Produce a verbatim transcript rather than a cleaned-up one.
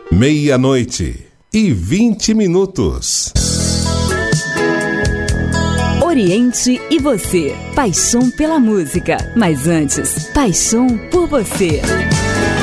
Meia-noite e vinte minutos. Oriente e você. Paixão pela música. Mas antes, paixão por você.